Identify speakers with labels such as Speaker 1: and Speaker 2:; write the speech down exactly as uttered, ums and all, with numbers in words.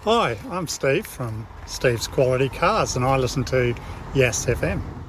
Speaker 1: Hi, I'm Steve from Steve's Quality Cars and I listen to Yes F M.